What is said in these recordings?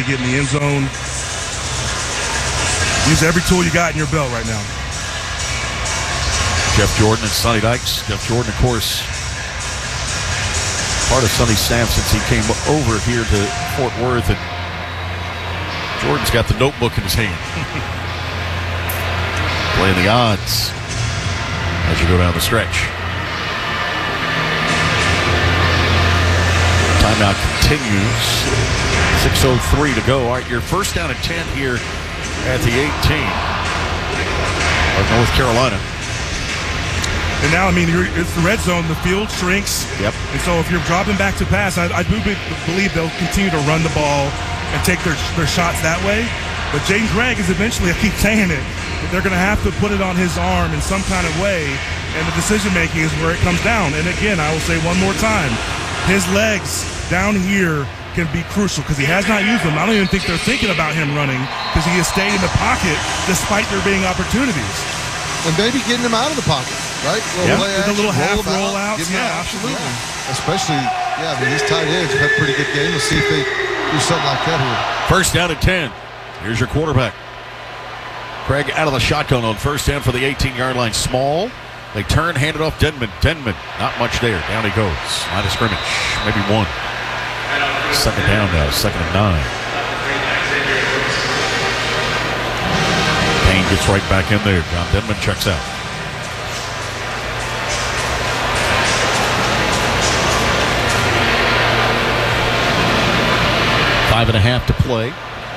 to get in the end zone. Use every tool you got in your belt right now. Jeff Jordan and Sonny Dykes. Jeff Jordan, of course, part of Sonny's staff since he came over here to Fort Worth. And Jordan's got the notebook in his hand. Playing the odds as you go down the stretch. Timeout continues. 6:03 to go. All right, your first down and 10 here at the 18 of North Carolina. And now, it's the red zone. The field shrinks. Yep. And so if you're dropping back to pass, I do believe they'll continue to run the ball and take their shots that way. But Jaden Craig is eventually, I keep saying it, they're going to have to put it on his arm in some kind of way. And the decision-making is where it comes down. And again, I will say one more time, his legs down here can be crucial because he has not used them. I don't even think they're thinking about him running because he has stayed in the pocket despite there being opportunities. And maybe getting him out of the pocket, right? The little half rollouts. Yeah, absolutely. Yeah. Especially, these tight ends have had a pretty good game. We'll see if they do something like that here. First down and 10. Here's your quarterback. Craig out of the shotgun on first down for the 18-yard line. Small. They turn, hand it off Denman. Denman, not much there. Down he goes. Line of scrimmage. Maybe one. Second down now. 2nd and 9. Payne gets right back in there. John Denman checks out. Five and a half to play.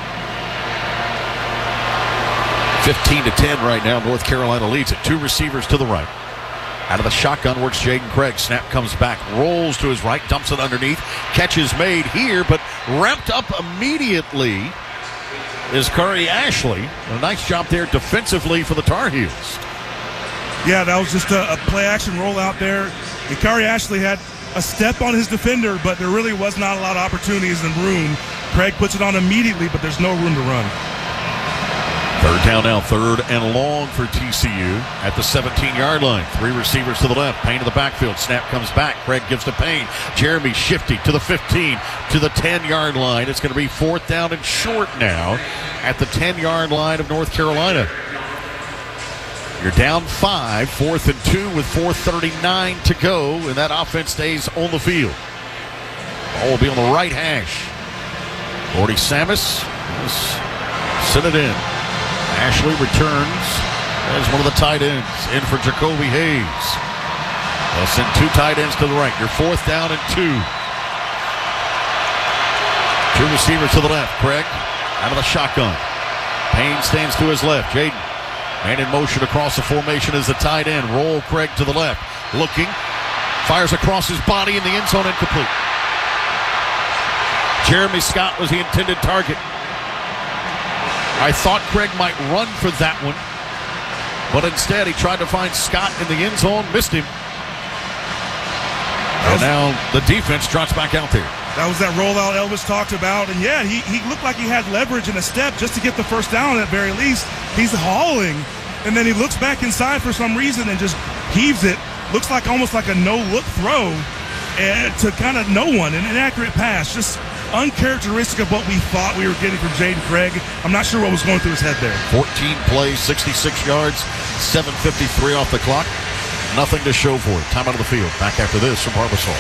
15-10 right now. North Carolina leads it. Two receivers to the right. Out of the shotgun works Jaden Craig. Snap comes back, rolls to his right, dumps it underneath. Catch is made here, but wrapped up immediately is Curry Ashley. A nice job there defensively for the Tar Heels. Yeah, that was just a play-action rollout there. And Curry Ashley had a step on his defender, but there really was not a lot of opportunities and room. Craig puts it on immediately, but there's no room to run. Third down now, 3rd and long for TCU at the 17-yard line. Three receivers to the left. Payne to the backfield. Snap comes back. Craig gives to Payne. Jeremy shifty to the 15, to the 10-yard line. It's going to be 4th down and short now at the 10-yard line of North Carolina. You're down 5, 4th and 2 with 4:39 to go, and that offense stays on the field. Ball will be on the right hash. Gordy Samus send it in. Ashley returns as one of the tight ends in for Jacoby Hayes. They'll send two tight ends to the right. Your 4th down and 2. Two receivers to the left. Craig out of the shotgun. Payne stands to his left. Jaden, man in motion across the formation as the tight end. Roll Craig to the left. Looking. Fires across his body in the end zone, incomplete. Jeremy Scott was the intended target. I thought Craig might run for that one, but instead he tried to find Scott in the end zone, missed him. And now the defense trots back out there. That was that rollout Elvis talked about, and he looked like he had leverage in a step just to get the first down at very least. He's hauling, and then he looks back inside for some reason and just heaves it. Looks like almost like a no-look throw to kind of no one, an inaccurate pass. Just uncharacteristic of what we thought we were getting from Jaden Craig. I'm not sure what was going through his head there. 14 plays, 66 yards, 7:53 off the clock. Nothing to show for it. Time out of the field. Back after this from Barbasol.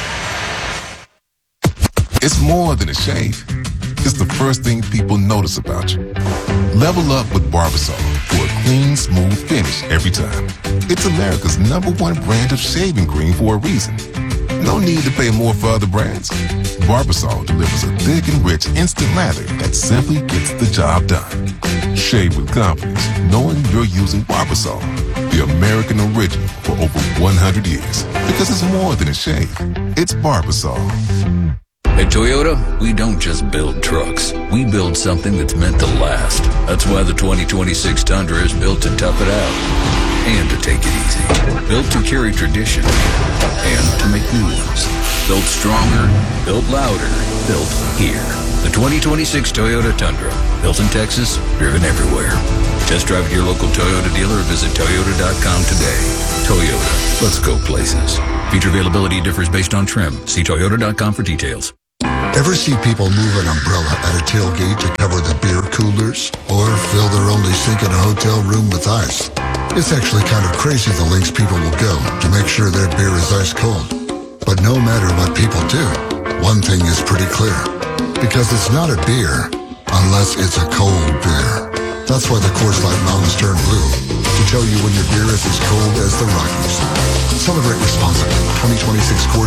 It's more than a shave. It's the first thing people notice about you. Level up with Barbasol for a clean, smooth finish every time. It's America's #1 brand of shaving cream for a reason. No need to pay more for other brands. Barbasol delivers a thick and rich instant lather that simply gets the job done. Shave with confidence, knowing you're using Barbasol, the American original for over 100 years. Because it's more than a shave. It's Barbasol. At Toyota, we don't just build trucks. We build something that's meant to last. That's why the 2026 Tundra is built to tough it out and to take it easy. Built to carry tradition and to make new ones. Built stronger, built louder, built here. The 2026 Toyota Tundra. Built in Texas, driven everywhere. Test drive at your local Toyota dealer or visit Toyota.com today. Toyota. Let's go places. Feature availability differs based on trim. See Toyota.com for details. Ever see people move an umbrella at a tailgate to cover the beer coolers? Or fill their only sink in a hotel room with ice? It's actually kind of crazy the lengths people will go to make sure their beer is ice cold. But no matter what people do, one thing is pretty clear. Because it's not a beer unless it's a cold beer. That's why the Coors Light Mountains turn blue, to tell you when your beer is as cold as the Rockies. Celebrate responsibly. 2026 Coors